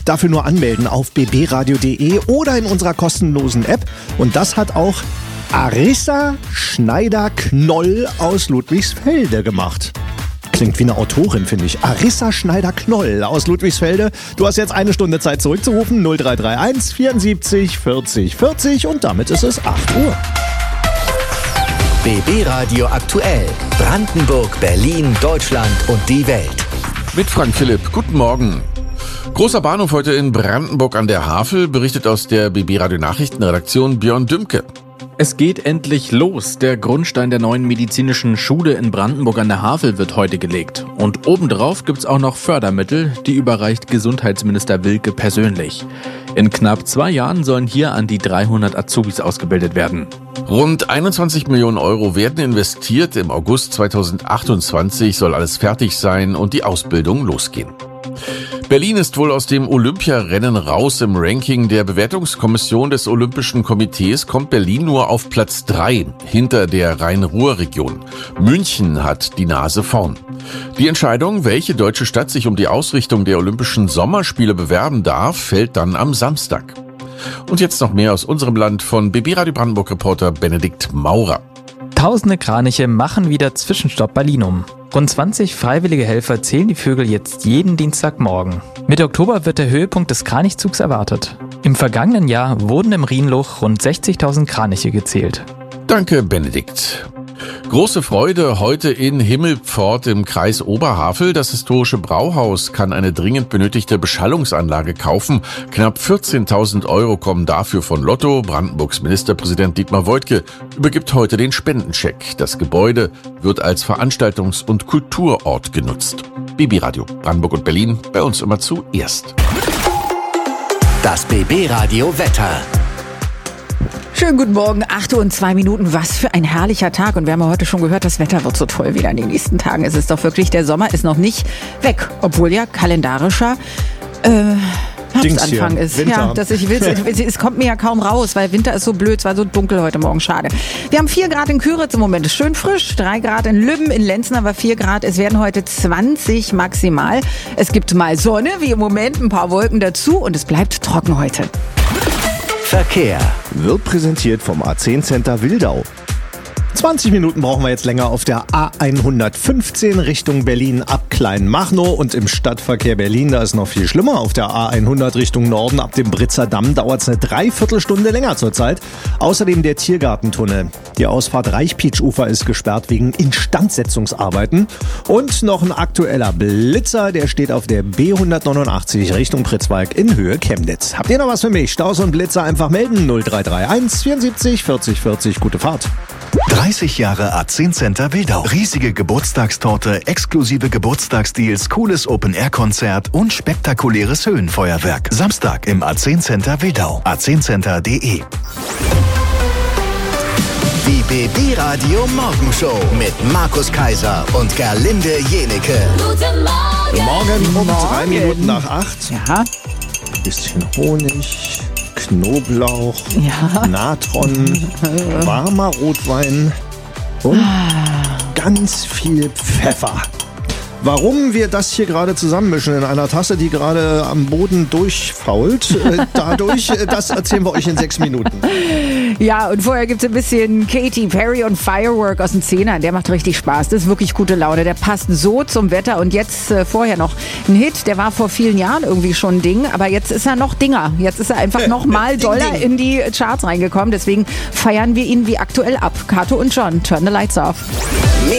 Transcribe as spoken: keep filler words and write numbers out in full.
Dafür nur anmelden auf b b radio punkt de oder in unserer kostenlosen App. Und das hat auch Arissa Schneider-Knoll aus Ludwigsfelde gemacht. Klingt wie eine Autorin, finde ich. Arissa Schneider-Knoll aus Ludwigsfelde. Du hast jetzt eine Stunde Zeit zurückzurufen. null drei drei eins vierundsiebzig vierzig vierzig und damit ist es acht Uhr. B B Radio aktuell. Brandenburg, Berlin, Deutschland und die Welt. Mit Frank Philipp. Guten Morgen. Großer Bahnhof heute in Brandenburg an der Havel, berichtet aus der B B Radio Nachrichtenredaktion Björn Dümke. Es geht endlich los. Der Grundstein der neuen medizinischen Schule in Brandenburg an der Havel wird heute gelegt. Und obendrauf gibt's auch noch Fördermittel, die überreicht Gesundheitsminister Wilke persönlich. In knapp zwei Jahren sollen hier an die dreihundert Azubis ausgebildet werden. Rund einundzwanzig Millionen Euro werden investiert. Im August zweitausendachtundzwanzig soll alles fertig sein und die Ausbildung losgehen. Berlin ist wohl aus dem Olympiarennen raus. Im Ranking der Bewertungskommission des Olympischen Komitees kommt Berlin nur auf Platz drei, hinter der Rhein-Ruhr-Region. München hat die Nase vorn. Die Entscheidung, welche deutsche Stadt sich um die Ausrichtung der Olympischen Sommerspiele bewerben darf, fällt dann am Samstag. Und jetzt noch mehr aus unserem Land von B B Radio Brandenburg-Reporter Benedikt Maurer. Tausende Kraniche machen wieder Zwischenstopp Berlin um. Rund zwanzig freiwillige Helfer zählen die Vögel jetzt jeden Dienstagmorgen. Mitte Oktober wird der Höhepunkt des Kranichzugs erwartet. Im vergangenen Jahr wurden im Rhienloch rund sechzigtausend Kraniche gezählt. Danke, Benedikt. Große Freude heute in Himmelpfort im Kreis Oberhavel. Das historische Brauhaus kann eine dringend benötigte Beschallungsanlage kaufen. Knapp vierzehntausend Euro kommen dafür von Lotto. Brandenburgs Ministerpräsident Dietmar Woidke übergibt heute den Spendencheck. Das Gebäude wird als Veranstaltungs- und Kulturort genutzt. B B Radio Brandenburg und Berlin, bei uns immer zuerst. Das B B Radio Wetter. Schönen guten Morgen, acht Uhr und zwei Minuten. Was für ein herrlicher Tag. Und wir haben ja heute schon gehört, das Wetter wird so toll wieder in den nächsten Tagen. Es ist doch wirklich, der Sommer ist noch nicht weg. Obwohl ja kalendarischer äh, Herbstanfang ist. Winter. Ja, dass ich will, es kommt mir ja kaum raus, weil Winter ist so blöd, es war so dunkel heute Morgen, schade. Wir haben vier Grad in Küritz im Moment, ist schön frisch, drei Grad in Lübben, in Lenzen aber vier Grad. Es werden heute zwanzig maximal. Es gibt mal Sonne, wie im Moment, ein paar Wolken dazu und es bleibt trocken heute. Verkehr. Wird präsentiert vom A zehn Center Wildau. zwanzig Minuten brauchen wir jetzt länger auf der A hundertfünfzehn Richtung Berlin ab Kleinmachnow und im Stadtverkehr Berlin, da ist noch viel schlimmer. Auf der A hundert Richtung Norden ab dem Britzer Damm dauert es eine Dreiviertelstunde länger zurzeit. Außerdem der Tiergartentunnel. Die Ausfahrt Reichpietsch-Ufer ist gesperrt wegen Instandsetzungsarbeiten. Und noch ein aktueller Blitzer, der steht auf der B hundertneunundachtzig Richtung Pritzwalk in Höhe Chemnitz. Habt ihr noch was für mich? Staus und Blitzer einfach melden. null drei drei eins vierundsiebzig vierzig vierzig. Gute Fahrt. dreißig Jahre A zehn Center Wildau. Riesige Geburtstagstorte, exklusive Geburtstagsdeals, cooles Open-Air-Konzert und spektakuläres Höhenfeuerwerk. Samstag im A zehn Center Wildau. a zehn center punkt de. Die B B Radio Morgenshow mit Markus Kaiser und Gerlinde Jenecke. Guten Morgen um drei Minuten nach acht. Ja. Bisschen Honig, Knoblauch, Ja. Natron, warmer Rotwein und ganz viel Pfeffer. Warum wir das hier gerade zusammenmischen in einer Tasse, die gerade am Boden durchfault, äh, dadurch, äh, das erzählen wir euch in sechs Minuten. Ja, und vorher gibt's ein bisschen Katy Perry und Firework aus den Zehnern. Der macht richtig Spaß. Das ist wirklich gute Laune. Der passt so zum Wetter. Und jetzt äh, vorher noch ein Hit. Der war vor vielen Jahren irgendwie schon ein Ding. Aber jetzt ist er noch Dinger. Jetzt ist er einfach Äh, noch mal Ding, doller Ding. in die Charts reingekommen. Deswegen feiern wir ihn wie aktuell ab. Kato und John, Turn the Lights Off.